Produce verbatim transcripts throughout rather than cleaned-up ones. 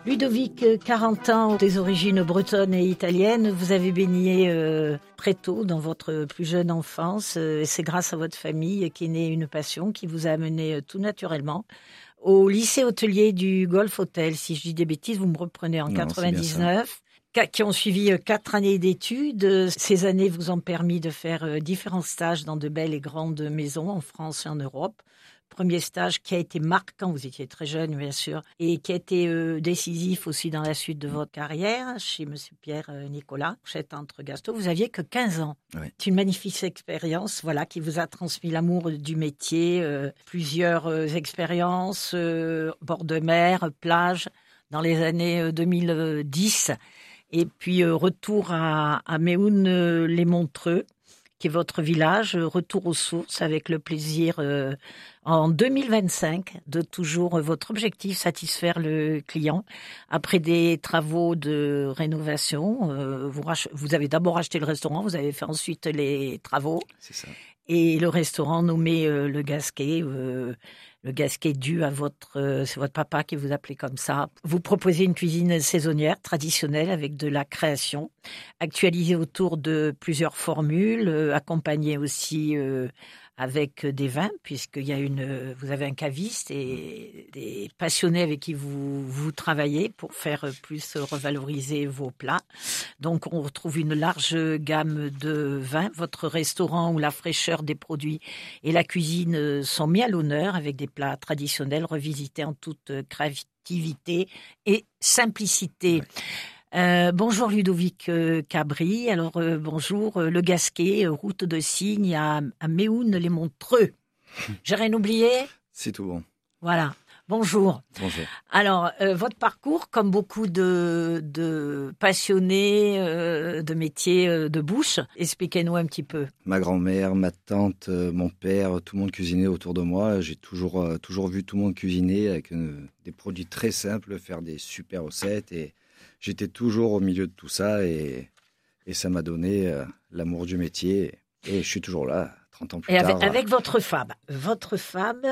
Ludovic, quarante ans, des origines bretonnes et italiennes. Vous avez baigné euh, très tôt dans votre plus jeune enfance. Euh, et c'est grâce à votre famille qu'est née une passion qui vous a amené euh, tout naturellement au lycée hôtelier du Golf Hotel. Si je dis des bêtises, vous me reprenez en Non, quatre-vingt-dix-neuf. Qui ont suivi quatre années d'études. Ces années vous ont permis de faire différents stages dans de belles et grandes maisons en France et en Europe. Premier stage qui a été marquant, vous étiez très jeune bien sûr, et qui a été euh, décisif aussi dans la suite de votre carrière chez Monsieur Pierre euh, Nicolas, chef entre Gasto. Vous aviez que quinze ans. Oui. C'est une magnifique expérience, voilà, qui vous a transmis l'amour du métier, euh, plusieurs euh, expériences, euh, bord de mer, plage, dans les années euh, deux mille dix. Et puis euh, retour à, à Méhoun-les-Montreux, qui est votre village, retour aux sources avec le plaisir euh, en deux mille vingt-cinq de toujours euh, votre objectif, satisfaire le client. Après des travaux de rénovation, euh, vous, rach- vous avez d'abord acheté le restaurant, vous avez fait ensuite les travaux. C'est ça. Et le restaurant nommé euh, Le Gasquet, euh, le Gasquet dû à votre, euh, c'est votre papa qui vous appelait comme ça. Vous proposez une cuisine saisonnière traditionnelle avec de la création, actualisée autour de plusieurs formules, euh, accompagnée aussi euh, avec des vins, puisqu'il y a une, vous avez un caviste et des passionnés avec qui vous, vous travaillez pour faire plus revaloriser vos plats. Donc, on retrouve une large gamme de vins. Votre restaurant où la fraîcheur des produits et la cuisine sont mis à l'honneur avec des plats traditionnels revisités en toute créativité et simplicité. Euh, bonjour Ludovic euh, Cabri. Alors euh, bonjour euh, Le Gasquet, euh, route de Signe à, à Méhoun-les-Montreux. J'ai rien oublié ? C'est tout bon. Voilà. Bonjour. Bonjour. Alors, euh, votre parcours, comme beaucoup de, de passionnés euh, de métiers euh, de bouche, expliquez-nous un petit peu. Ma grand-mère, ma tante, euh, mon père, tout le monde cuisinait autour de moi. J'ai toujours, euh, toujours vu tout le monde cuisiner avec euh, des produits très simples, faire des super recettes. Et j'étais toujours au milieu de tout ça et, et ça m'a donné euh, l'amour du métier. Et je suis toujours là. trente ans plus Et tard. avec, avec votre femme, votre femme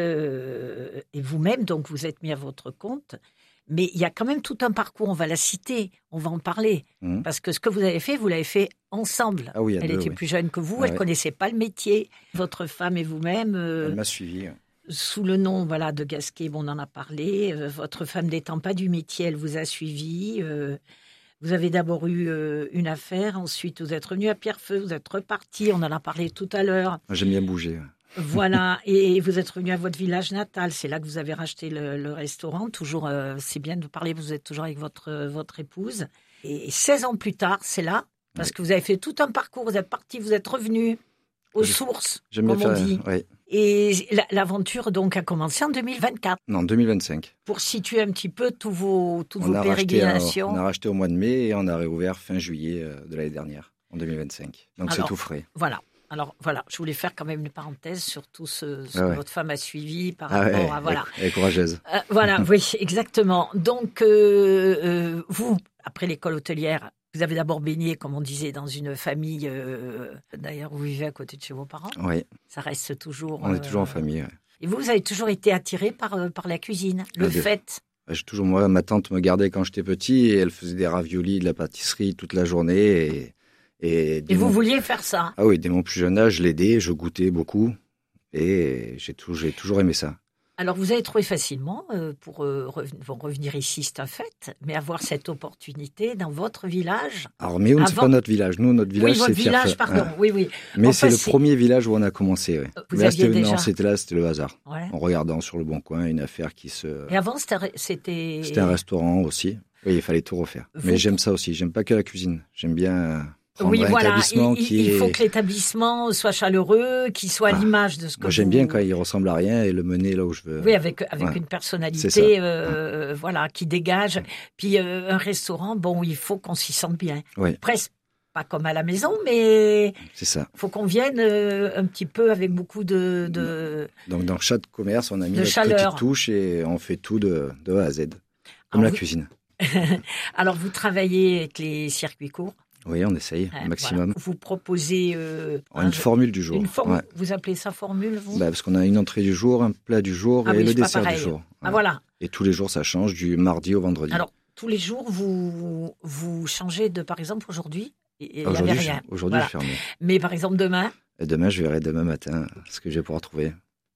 euh, et vous-même, donc vous êtes mis à votre compte, mais il y a quand même tout un parcours, on va la citer, on va en parler, Mmh. parce que ce que vous avez fait, vous l'avez fait ensemble. Ah oui, à Elle deux, était oui. plus jeune que vous, Ah elle ne ouais. connaissait pas le métier. Votre femme et vous-même, euh, Elle m'a suivi. sous le nom voilà, de Gasquet, bon, on en a parlé, euh, votre femme n'étant pas du métier, elle vous a suivi. Euh, Vous avez d'abord eu euh, une affaire, ensuite vous êtes revenu à Pierrefeu, vous êtes reparti, on en a parlé tout à l'heure. J'aime bien bouger. Voilà, et vous êtes revenu à votre village natal, c'est là que vous avez racheté le, le restaurant. Toujours, euh, c'est bien de parler, vous êtes toujours avec votre, votre épouse. Et seize ans plus tard, c'est là, parce Oui. que vous avez fait tout un parcours, vous êtes parti, vous êtes revenu aux Je- sources, J'aime comme bien on faire. dit. Ouais. Et la- l'aventure donc a commencé en deux mille vingt-quatre. Non, deux mille vingt-cinq. Pour situer un petit peu tous vos, toutes On vos a, racheté, un- pérégrinations. on a racheté au mois de mai et on a réouvert fin juillet euh, de l'année dernière, en deux mille vingt-cinq. Donc c'est Alors, tout frais. Voilà. Alors voilà, je voulais faire quand même une parenthèse sur tout ce, ce Ah que ouais. votre femme a suivi par Ah rapport ouais, à voilà. elle est courageuse. Euh, voilà, oui, exactement. Donc euh, euh, vous, après l'école hôtelière, vous avez d'abord baigné, comme on disait, dans une famille. Euh, d'ailleurs, vous vivez à côté de chez vos parents. Oui, Ça reste toujours. on est euh, toujours en famille. Ouais. Et vous, vous avez toujours été attiré par euh, par la cuisine, le Ah, de- fait. J'ai toujours, moi, ma tante me gardait quand j'étais petit et elle faisait des raviolis, de la pâtisserie toute la journée. Et, et, dès Et vous mon- vouliez faire ça. Ah oui, dès mon plus jeune âge, je l'aidais, je goûtais beaucoup et j'ai tout, j'ai toujours aimé ça. Alors, vous avez trouvé facilement euh, pour euh, reven- pour revenir ici, c'est un fait, mais avoir cette opportunité dans votre village. Alors, Méhoun, c'est Avant- pas notre village. Nous, notre village, oui, votre c'est village, Pierrefeu. pardon. Ouais. Oui, oui. Mais Enfin, c'est le c'est- premier village où on a commencé. Ouais. Vous Mais là, aviez c'était, déjà- non, c'était là, c'était le hasard. Ouais. En regardant sur le bon coin une affaire qui se. Et avant, c'était. c'était... C'était un restaurant aussi. Oui, il fallait tout refaire. Vous- Mais j'aime ça aussi. J'aime pas que la cuisine. J'aime bien euh, prendre Oui, un voilà. établissement Il, il- qui il faut est. que l'établissement soit chaleureux, qu'il soit à Ah, l'image de ce que Moi, j'aime vous- bien quand il ressemble à rien et le mener là où je veux. Oui, avec, avec Ouais. une C'est ça. personnalité, euh, voilà, qui dégage. Puis euh, un restaurant, bon, il faut qu'on s'y sente bien. Oui, Presque pas comme à la maison, mais c'est ça. il faut qu'on vienne euh, un petit peu avec beaucoup de... de... Donc, dans chaque commerce, on a mis De notre chaleur. petite touche et on fait tout de, de A à Z. Comme Alors, la vous- cuisine. Alors, vous travaillez avec les circuits courts. Oui, on essaye, hein, au maximum. voilà. Vous proposez... euh, On a une un- formule du jour. une formule. Ouais. Vous appelez ça formule, vous Bah, parce qu'on a une entrée du jour, un plat du jour Ah et oui, le c'est pas dessert du pareil. jour. Ah voilà. Et tous les jours, ça change du mardi au vendredi. Alors, tous les jours, vous, vous changez de, par exemple, aujourd'hui, il n'y avait Aujourd'hui, rien. je, aujourd'hui Voilà. je suis fermé. Mais par exemple, demain Et demain, je verrai demain matin ce que je vais pouvoir trouver.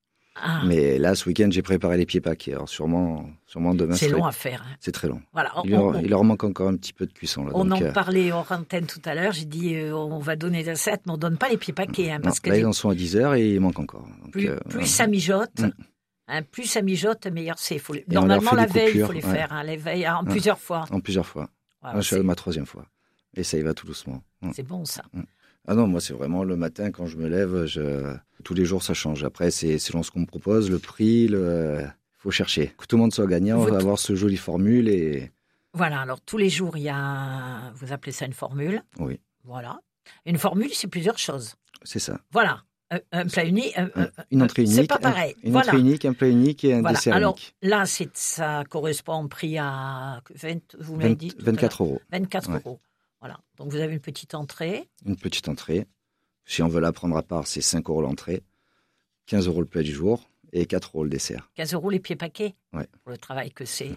ah, Mais là, ce week-end, j'ai préparé les pieds paquets. Alors sûrement, sûrement demain, c'est long serait- à faire. Hein. c'est très long. Voilà, on, Il leur, on- il leur manque encore un petit peu de cuisson. Là, on donc, en euh, parlait hors antenne tout à l'heure. J'ai dit, euh, on va donner des recettes, mais on ne donne pas les pieds paquets. Hein, non, parce que là, les- ils en sont à dix heures et il manque encore. Donc, plus, euh, plus voilà. ça mijote, Mm. hein, plus ça mijote, meilleur c'est. Faut les- Et on leur Normalement, fait la des veille, il faut coupures, les ouais. faire. Hein, les veilles, en Ouais. plusieurs fois. En plusieurs fois. Voilà, Là, je suis à c'est- ma troisième fois. Et ça y va tout doucement. Mm. c'est bon, ça. Ah non, moi, c'est vraiment le matin, quand je me lève, je... tous les jours, ça change. Après, c'est selon ce qu'on me propose, le prix, le... il faut chercher. Que tout le monde soit gagnant, on Vous- va avoir ce joli formule et... Voilà, alors tous les jours, il y a. Vous appelez ça une formule. Oui, Voilà. Une formule, c'est plusieurs choses. c'est ça. Voilà. Un, un plat unique. un- un- Une entrée unique. C'est pas un- pareil. Une Voilà. entrée unique, un plat unique et un Voilà. dessert Alors unique. là, c'est, ça correspond en prix à vingt, vous m'avez vingt dit tout à vingt-quatre euros. l'heure. vingt-quatre Ouais. euros. Voilà. Donc vous avez une petite entrée. Une petite entrée. Si on veut la prendre à part, c'est cinq euros l'entrée, quinze euros le plat du jour et quatre euros le dessert. quinze euros les pieds paquets. Ouais. Pour le travail que c'est.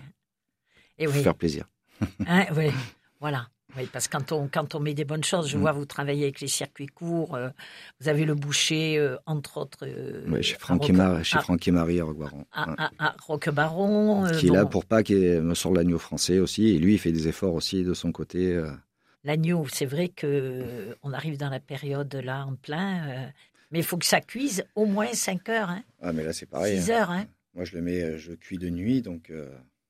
Et Faut oui. faire plaisir. Hein, oui. Voilà. Oui, parce que quand on, quand on met des bonnes choses, je Mm. vois vous travaillez avec les circuits courts, euh, vous avez le boucher, euh, entre autres. Euh, Ouais, chez à Franck et, Roque- Mar- chez à- Franck et Marie à Roquebaron. à, Ouais. à, à Roquebaron. euh, Qui est là bon, pour pas qu'il me sorte l'agneau français aussi. Et lui, il fait des efforts aussi de son côté. euh. L'agneau, c'est vrai que euh, on arrive dans la période là en plein, euh, mais il faut que ça cuise au moins cinq heures, hein, Ah, mais là, c'est pareil. six hein. heures. Hein. Moi, je le mets, euh, je cuis de nuit, donc... euh,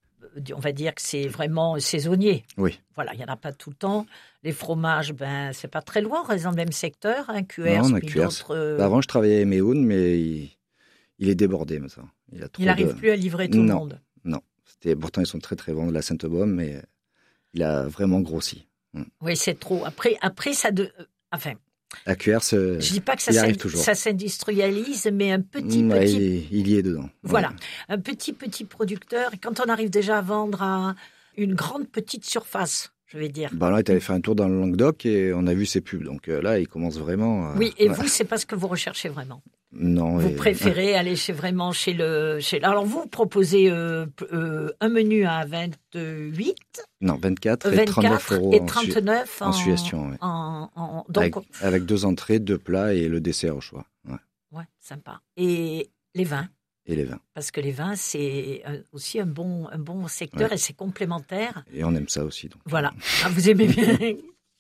On va dire que c'est vraiment saisonnier. Oui. Voilà, il n'y en a pas tout le temps. Les fromages, ben, c'est pas très loin, on reste dans le même secteur. Hein, Q R, Non, on a puis Q R. d'autres, euh, Bah, avant, je travaillais à Meoun, mais il, il est débordé maintenant. Il a trop il n'arrive de... plus à livrer tout le Non. monde. Non. C'était... Pourtant, ils sont très très bons de la Sainte-Baume, mais il a vraiment grossi. Oui, c'est trop. Après, après ça de... euh, Enfin, À Q R, c'est... je dis pas que ça, il arrive s'in- toujours. ça s'industrialise, mais un petit, Ouais, petit il, est- il y est dedans. Voilà, Ouais. un petit, petit producteur. Et quand on arrive déjà à vendre à une grande petite surface, je vais dire. Bah là, tu avais fait un tour dans le Languedoc et on a vu ses pubs. Donc euh, là, il commence vraiment... à- Oui, et ouais. vous, c'est pas ce que vous recherchez vraiment. Non. Vous et- préférez aller chez vraiment chez le... Chez... Alors, vous proposez euh, p- euh, un menu à vingt-huit, Non, vingt-quatre et trente-neuf vingt-quatre euros et en, su- trente-neuf en, en suggestion. Ouais. en- en- Avec, Donc, avec deux entrées, deux plats et le dessert au choix. Ouais. ouais, sympa. Et les vins, Et les vins. parce que les vins, c'est euh, aussi un bon, un bon secteur Ouais. et c'est complémentaire. Et on aime ça aussi. Donc. Voilà. Ah, vous aimez bien.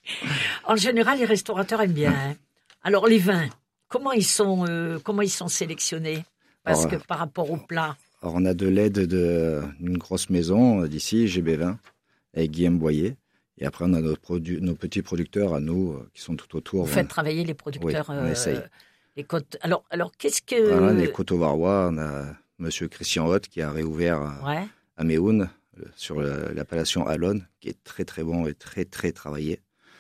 En général, les restaurateurs aiment bien. hein. Alors, les vins, comment ils sont, euh, comment ils sont sélectionnés? Parce Alors, que par rapport au plat. Alors, on a de l'aide de- d'une grosse maison euh, d'ici, G B vingt, avec Guillaume Boyer. Et après, on a nos, produ- nos petits producteurs à nous euh, qui sont tout autour. Vous faites travailler les producteurs. Oui, on essaye. Les côtes. Alors, alors qu'est-ce que. Voilà, les Côtes-Varois, on a Monsieur Christian Hoth qui a réouvert à, Ouais. à Méhoun, euh, sur le- l'appellation Alonne, qui est très très bon et très très travaillé.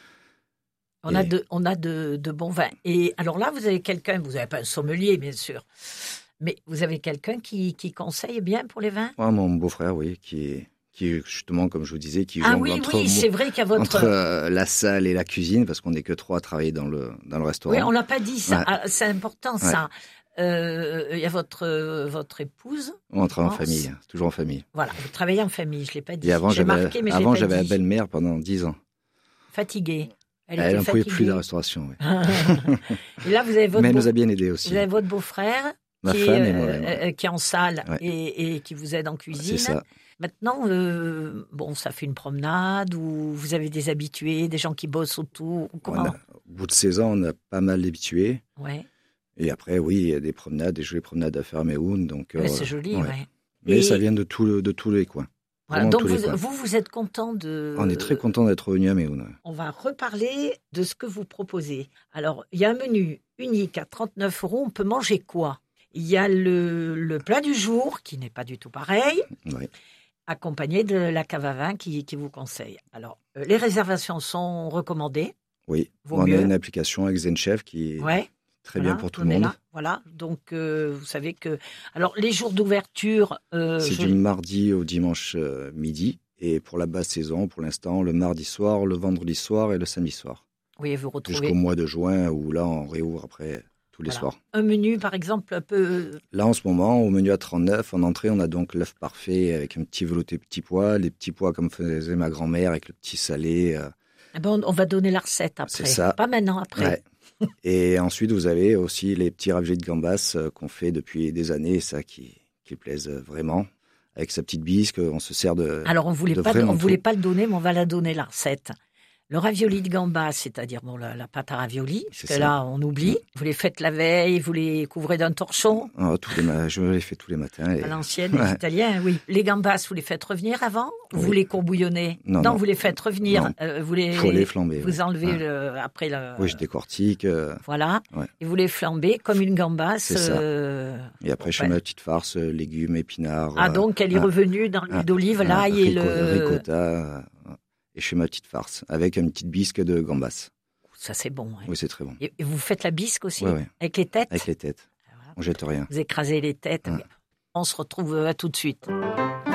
On a, Et- de, on a de, de bons vins. Et alors là, vous avez quelqu'un, vous n'avez pas un sommelier, bien sûr, mais vous avez quelqu'un qui, qui conseille bien pour les vins? Moi, mon beau-frère, oui, qui est, qui est justement, comme je vous disais, qui Ah jongle oui, entre, oui, c'est vrai qu'à votre. entre euh, la salle et la cuisine, parce qu'on n'est que trois à travailler dans le, dans le restaurant. Oui, on l'a pas dit, ça. Ouais. Ah, c'est important, ça. Euh, Il y a votre, euh, votre épouse. On travaille en France. famille, hein, toujours en famille. Voilà, vous travaillez en famille, je ne l'ai pas dit. Et avant, J'ai j'avais, marqué, mais je l'ai avant, pas j'avais la dit. belle-mère pendant dix ans. Fatiguée. Elle, Elle était n'en pouvait plus fatiguée. de la restauration. Oui. Et là, vous avez votre, Mais elle beau- nous a bien aidés aussi. vous avez votre beau-frère Ma qui, femme est, et moi. euh, ouais. euh, qui est en salle Ouais. et, et qui vous aide en cuisine. C'est ça. Maintenant, euh, bon, ça fait une promenade ou vous avez des habitués, des gens qui bossent autour. On Comment? a- au bout de seize ans, on a pas mal d'habitués. Ouais. Et après, oui, il y a des promenades, des jolies promenades à faire à Méhoun. Donc, Ouais, euh, c'est joli, ouais. ouais. Mais Et- ça vient de, tout le- de tous les coins. Voilà, Vraiment donc tous les vous, coins. vous, vous êtes content de... On est très content d'être venu à Méhoun. On va reparler de ce que vous proposez. Alors, il y a un menu unique à trente-neuf euros. On peut manger quoi? Il y a le, le plat du jour, qui n'est pas du tout pareil, Ouais. accompagné de la cave à vin qui, qui vous conseille. Alors, euh, les réservations sont recommandées. Oui, Vaut on mieux. a une application avec ZenChef qui est Ouais. très Voilà, bien pour tout on le est monde. là, voilà, donc euh, vous savez que... Alors, les jours d'ouverture... euh, C'est je- du mardi au dimanche euh, midi. Et pour la basse saison, pour l'instant, le mardi soir, le vendredi soir et le samedi soir. Oui, vous Jusqu'au retrouvez... mois de juin où là, on réouvre après tous tous les Voilà. soirs. Un menu, par exemple, un peu... Là, en ce moment, au menu à trente-neuf, en entrée, on a donc l'œuf parfait avec un petit velouté petits pois, les petits pois comme faisait ma grand-mère avec le petit salé. euh, Eh ben, on on va donner la recette après. C'est ça. Pas maintenant, après. Ouais. Et ensuite, vous avez aussi les petits raviolis de gambas euh, qu'on fait depuis des années, ça qui, qui plaisent vraiment. Avec sa petite bisque, on se sert de. Alors, on voulait de pas, vraiment on voulait tout. pas le donner, mais on va la donner, la recette. Le ravioli de gambas, c'est-à-dire bon, la, la pâte à ravioli, parce C'est que ça. là, on oublie. Vous les faites la veille, vous les couvrez d'un torchon. Oh, tous les ma- Je les fais tous les matins. Et... À l'ancienne, les Ouais. Italiens, oui. Les gambas, vous les faites revenir avant ou Oui. vous les courbouillonnez? Non, non. vous les faites revenir. Non. euh, vous les, Faut les flamber. vous ouais. enlevez Ouais. le, après le. Oui, je décortique. euh, Voilà. Ouais. Et vous les flambez comme une gambasse. C'est ça. euh, Et après, je fais ouais. ma petite farce, euh, légumes, épinards. Ah, euh, donc elle est ah, revenue dans l'huile ah, d'olive, ah, l'ail et rico- le. ricotta. euh, Et je fais ma petite farce avec une petite bisque de gambas. Ça, c'est bon. ouais. Oui, c'est très bon. Et, et vous faites la bisque aussi? Ouais, ouais. Avec les têtes? Avec les têtes. Voilà. On jette rien. Vous écrasez les têtes. Ouais. On se retrouve à tout de suite.